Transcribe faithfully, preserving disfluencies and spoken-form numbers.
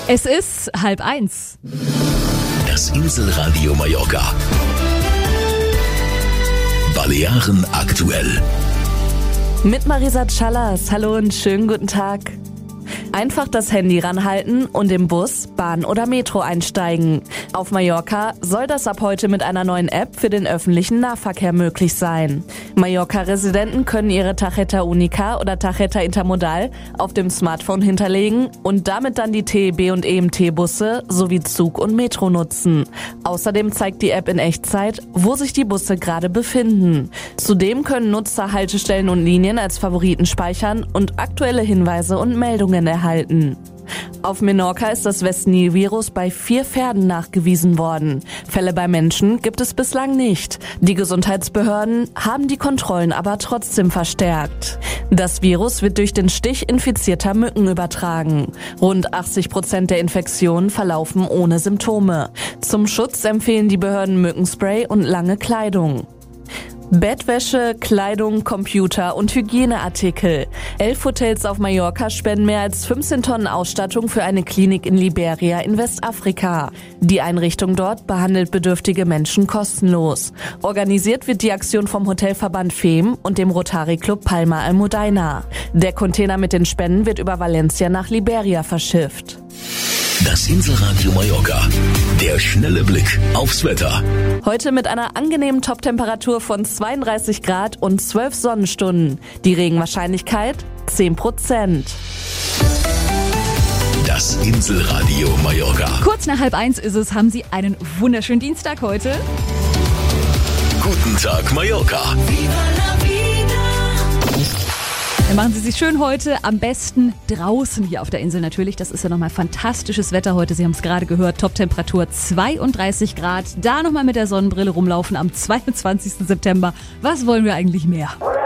Es ist halb eins. Das Inselradio Mallorca. Balearen aktuell. Mit Marisa Callas. Hallo und schönen guten Tag. Einfach das Handy ranhalten und im Bus, Bahn oder Metro einsteigen. Auf Mallorca soll das ab heute mit einer neuen App für den öffentlichen Nahverkehr möglich sein. Mallorca-Residenten können ihre Tarjeta Única oder Tarjeta Intermodal auf dem Smartphone hinterlegen und damit dann die T E B und E M T-Busse sowie Zug und Metro nutzen. Außerdem zeigt die App in Echtzeit, wo sich die Busse gerade befinden. Zudem können Nutzer Haltestellen und Linien als Favoriten speichern und aktuelle Hinweise und Meldungen erhalten. Auf Menorca ist das West-Nil-Virus bei vier Pferden nachgewiesen worden. Fälle bei Menschen gibt es bislang nicht. Die Gesundheitsbehörden haben die Kontrollen aber trotzdem verstärkt. Das Virus wird durch den Stich infizierter Mücken übertragen. Rund achtzig Prozent der Infektionen verlaufen ohne Symptome. Zum Schutz empfehlen die Behörden Mückenspray und lange Kleidung. Bettwäsche, Kleidung, Computer und Hygieneartikel. Elf Hotels auf Mallorca spenden mehr als fünfzehn Tonnen Ausstattung für eine Klinik in Liberia in Westafrika. Die Einrichtung dort behandelt bedürftige Menschen kostenlos. Organisiert wird die Aktion vom Hotelverband F E M und dem Rotary Club Palma Almudaina. Der Container mit den Spenden wird über Valencia nach Liberia verschifft. Das Inselradio Mallorca. Der schnelle Blick aufs Wetter. Heute mit einer angenehmen Toptemperatur von zweiunddreißig Grad und zwölf Sonnenstunden. Die Regenwahrscheinlichkeit zehn Prozent. Das Inselradio Mallorca. Kurz nach halb eins ist es. Haben Sie einen wunderschönen Dienstag heute? Guten Tag Mallorca. Dann machen Sie sich schön heute, am besten draußen hier auf der Insel natürlich. Das ist ja nochmal fantastisches Wetter heute. Sie haben es gerade gehört, Toptemperatur zweiunddreißig Grad. Da nochmal mit der Sonnenbrille rumlaufen am zweiundzwanzigsten September. Was wollen wir eigentlich mehr?